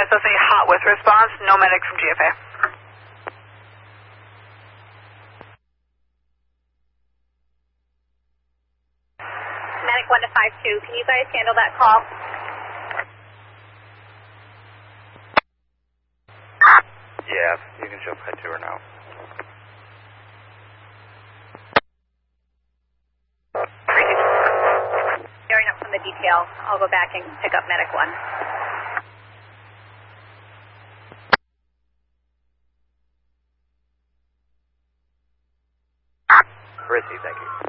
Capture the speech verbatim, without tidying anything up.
S S A hot with response, no medic from G F A. Medic one to five two, can you guys handle that call? Yeah, you can jump head to her now. Hearing up from the detail, I'll go back and pick up medic one. Chrissy, thank you.